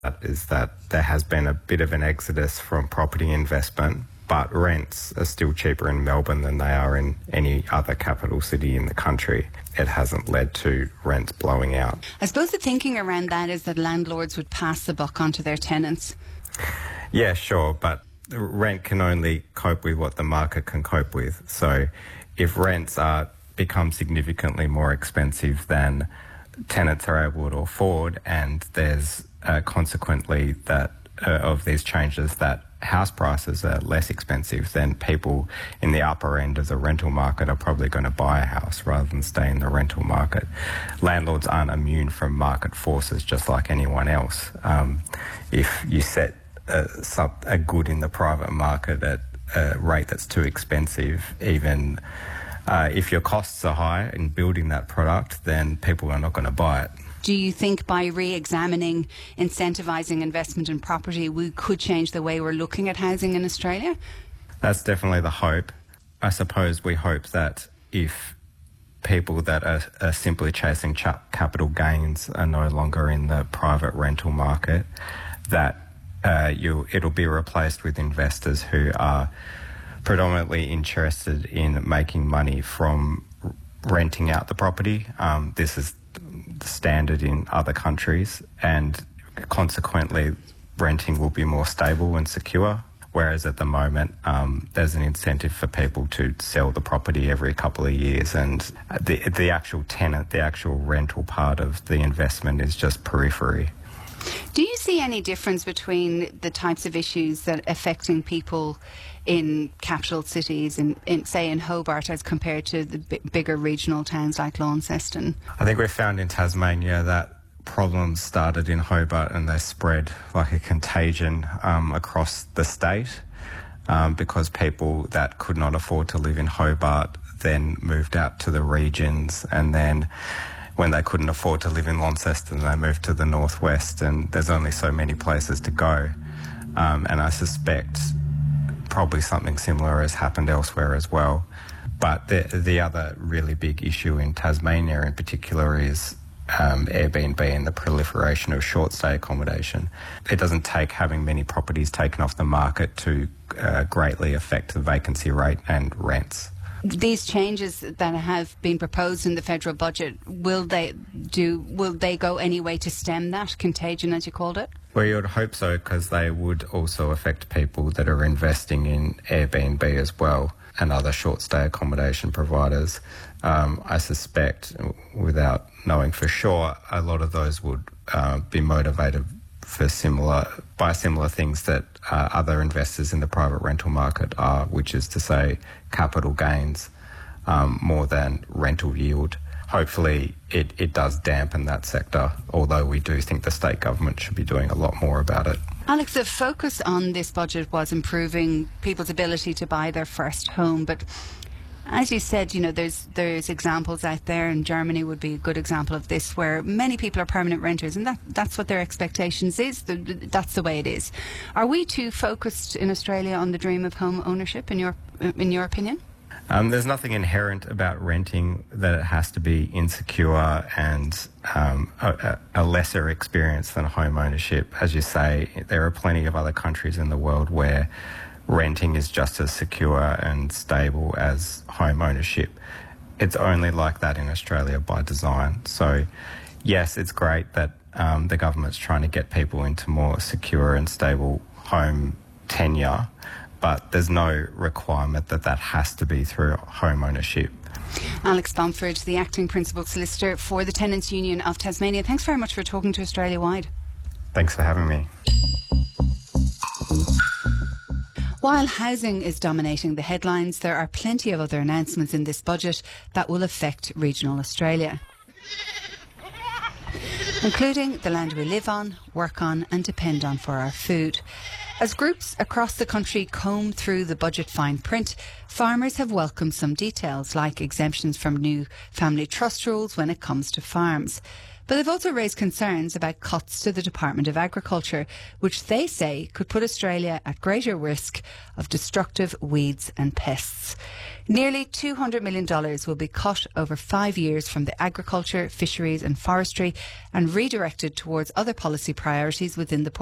is that there has been a bit of an exodus from property investment, but rents are still cheaper in Melbourne than they are in any other capital city in the country. It hasn't led to rents blowing out. I suppose the thinking around that is that landlords would pass the buck on to their tenants. Yeah, sure, but rent can only cope with what the market can cope with. So if rents become significantly more expensive than tenants are able to afford, and there's consequently that of these changes that house prices are less expensive, then people in the upper end of the rental market are probably going to buy a house rather than stay in the rental market. Landlords aren't immune from market forces just like anyone else. If you set a good in the private market at a rate that's too expensive, even if your costs are high in building that product, then people are not going to buy it. Do you think by re-examining incentivising investment in property, we could change the way we're looking at housing in Australia? That's definitely the hope. I suppose we hope that if people that are simply chasing capital gains are no longer in the private rental market, that it'll be replaced with investors who are predominantly interested in making money from renting out the property. This is the standard in other countries, and consequently renting will be more stable and secure, whereas at the moment there's an incentive for people to sell the property every couple of years, and the actual tenant, the actual rental part of the investment is just periphery. Do you see any difference between the types of issues that are affecting people in capital cities, say in Hobart, as compared to the bigger regional towns like Launceston? I think we found in Tasmania that problems started in Hobart and they spread like a contagion across the state because people that could not afford to live in Hobart then moved out to the regions, and then when they couldn't afford to live in Launceston, they moved to the northwest, and there's only so many places to go. And I suspect probably something similar has happened elsewhere as well. But the other really big issue in Tasmania in particular is Airbnb and the proliferation of short stay accommodation. It doesn't take having many properties taken off the market to greatly affect the vacancy rate and rents. These changes that have been proposed in the federal budget, will they go any way to stem that contagion, as you called it? Well, you would hope so, because they would also affect people that are investing in Airbnb as well and other short stay accommodation providers. I suspect, without knowing for sure, a lot of those would be motivated by similar things that other investors in the private rental market are, which is to say capital gains more than rental yield. Hopefully it does dampen that sector, although we do think the state government should be doing a lot more about it. Alex, the focus on this budget was improving people's ability to buy their first home, but as you said, you know, there's examples out there, and Germany would be a good example of this, where many people are permanent renters, and that's what their expectations is. That's the way it is. Are we too focused in Australia on the dream of home ownership, in your opinion? There's nothing inherent about renting that it has to be insecure and a lesser experience than home ownership. As you say, there are plenty of other countries in the world where renting is just as secure and stable as home ownership. It's only like that in Australia by design. So, yes, it's great that the government's trying to get people into more secure and stable home tenure, but there's no requirement that has to be through home ownership. Alex Bomford, the Acting Principal Solicitor for the Tenants Union of Tasmania. Thanks very much for talking to Australia Wide. Thanks for having me. While housing is dominating the headlines, there are plenty of other announcements in this budget that will affect regional Australia, including the land we live on, work on and depend on for our food. As groups across the country comb through the budget fine print, farmers have welcomed some details like exemptions from new family trust rules when it comes to farms. But they've also raised concerns about cuts to the Department of Agriculture, which they say could put Australia at greater risk of destructive weeds and pests. Nearly $200 million will be cut over 5 years from the agriculture, fisheries and forestry and redirected towards other policy priorities within the